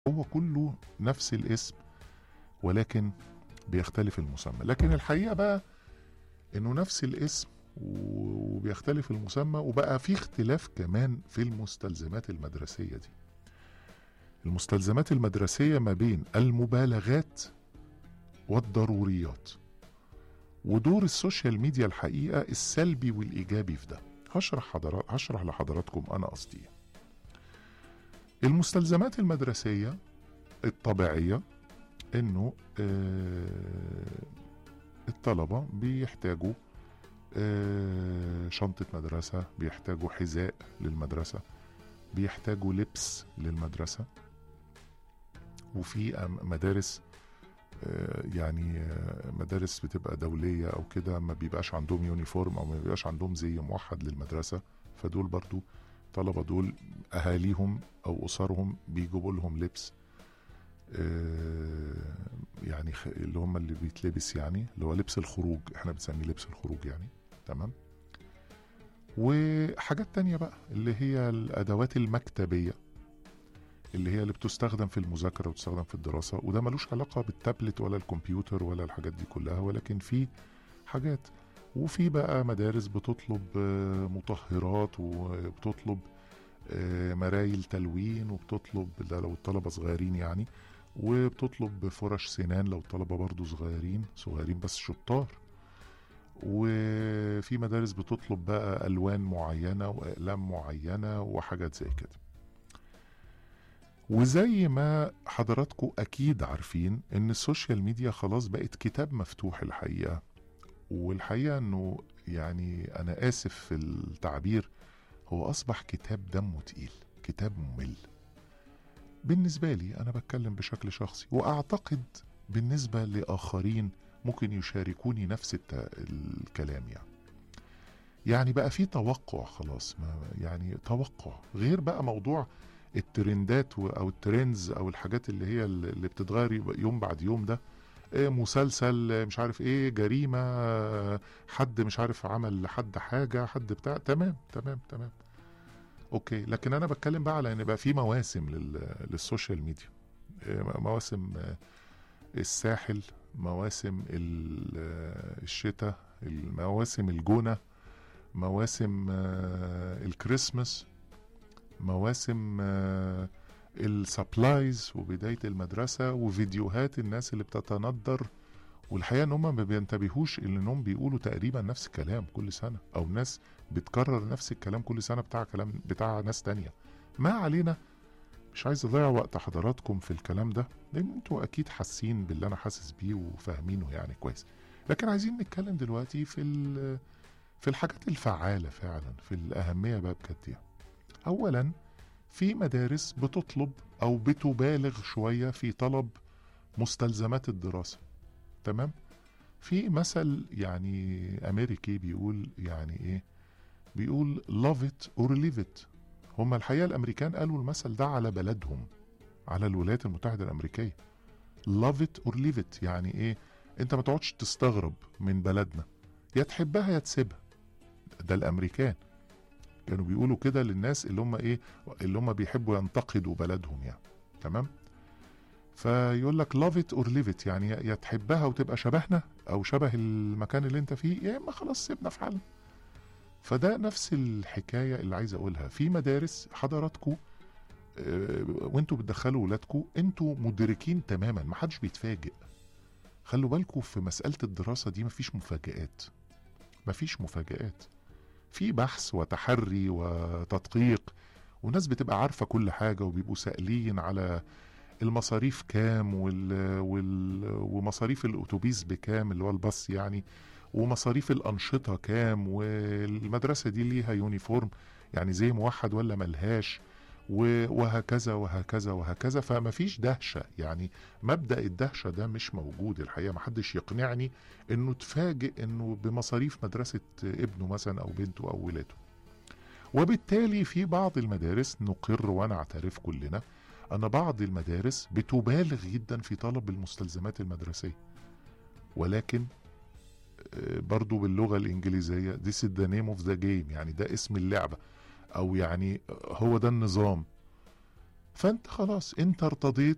هو كله نفس الاسم ولكن بيختلف المسمى. لكن الحقيقة بقى انه نفس الاسم وبيختلف المسمى، وبقى في اختلاف كمان في المستلزمات المدرسية دي. المستلزمات المدرسية ما بين المبالغات والضروريات، ودور السوشيال ميديا الحقيقة السلبي والإيجابي في ده. هشرح لحضراتكم أنا قصدي إيه. المستلزمات المدرسية الطبيعية إنه الطلبة بيحتاجوا شنطة مدرسة، بيحتاجوا حذاء للمدرسة، بيحتاجوا لبس للمدرسة. وفي مدارس يعني مدارس بتبقى دولية أو كده ما بيبقاش عندهم يونيفورم أو ما بيبقاش عندهم زي موحد للمدرسة، فدول برضو طلبة دول أهاليهم أو أسرهم بيجيبوا لهم لبس يعني اللي هم اللي بيتلبس، يعني اللي هو لبس الخروج، احنا بنسميه لبس الخروج يعني. تمام. وحاجات تانية بقى اللي هي الأدوات المكتبية اللي هي اللي بتستخدم في المذاكرة وتستخدم في الدراسة، وده ملوش علاقة بالتابلت ولا الكمبيوتر ولا الحاجات دي كلها، ولكن في حاجات. وفي بقى مدارس بتطلب مطهرات وبتطلب مرايل تلوين، وبتطلب لو الطلبة صغيرين يعني، وبتطلب فرش سنان لو الطلبة برضو صغيرين بس شطار. وفي مدارس بتطلب بقى ألوان معينة وأقلام معينة وحاجات زي كده. وزي ما حضراتكم أكيد عارفين إن السوشيال ميديا خلاص بقت كتاب مفتوح الحقيقة. والحقيقة إنه يعني أنا آسف في التعبير، هو أصبح كتاب دمه تقيل، كتاب ممل بالنسبة لي. أنا بتكلم بشكل شخصي، وأعتقد بالنسبة لآخرين ممكن يشاركوني نفس الكلام. يعني بقى في توقع خلاص، يعني توقع غير بقى موضوع الترندات او الترندز او الحاجات اللي هي اللي بتتغير يوم بعد يوم. ده مسلسل مش عارف ايه، جريمة، حد مش عارف عمل لحد حاجة، حد بتاع، تمام تمام تمام اوكي. لكن انا بتكلم بقى على ان بقى في مواسم للسوشيال ميديا. مواسم الساحل، مواسم الشتاء، مواسم الجونة، مواسم الكريسماس، مواسم السبلايز وبداية المدرسة، وفيديوهات الناس اللي بتتندر. والحقيقة ان هم ما بينتبهوش انهم بيقولوا تقريبا نفس الكلام كل سنة، او ناس بتكرر نفس الكلام كل سنة بتاع كلام بتاع ناس تانية. ما علينا، مش عايز اضيع وقت حضراتكم في الكلام ده لان انتوا اكيد حاسين باللي انا حاسس بيه وفاهمينه يعني كويس. لكن عايزين نتكلم دلوقتي في الحاجات الفعالة فعلا، في الأهمية بقى بجد يعني. أولا، في مدارس بتطلب أو بتبالغ شوية في طلب مستلزمات الدراسة. تمام. في مثل يعني أمريكي بيقول يعني إيه، بيقول love it or leave it. هم الحقيقة الأمريكان قالوا المثل ده على بلدهم، على الولايات المتحدة الأمريكية. love it or leave it يعني إيه؟ أنت ما تقعدش تستغرب من بلدنا، يا تحبها يا تسيبها. ده الأمريكان كانوا بيقولوا كده للناس اللي هم ايه، اللي هم بيحبوا ينتقدوا بلدهم يعني. تمام. فيقول لك love it or leave it يعني يا تحبها وتبقى شبهنا او شبه المكان اللي انت فيه، يا اما خلاص سيبنا في حالنا. فده نفس الحكاية اللي عايز اقولها في مدارس حضراتكم. وانتوا بتدخلوا ولادكم انتوا مدركين تماما، محدش بيتفاجئ. خلوا بالكم في مسألة الدراسة دي مفيش مفاجآت، مفيش مفاجآت. في بحث وتحري وتدقيق، والناس بتبقى عارفة كل حاجة، وبيبقوا سائلين على المصاريف كام ومصاريف الأتوبيس بكام اللي هو الباص يعني، ومصاريف الأنشطة كام، والمدرسة دي ليها يونيفورم يعني زي موحد ولا ملهاش، وهكذا وهكذا وهكذا. فما فيش دهشة يعني، مبدأ الدهشة ده مش موجود الحقيقة. محدش يقنعني انه تفاجئ انه بمصاريف مدرسة ابنه مثلا او بنته او ولاده. وبالتالي في بعض المدارس نقر ونعترف كلنا ان بعض المدارس بتبالغ جدا في طلب المستلزمات المدرسية، ولكن برضو باللغة الانجليزية this is the name of the game يعني ده اسم اللعبة، او يعني هو ده النظام. فانت خلاص انت ارتضيت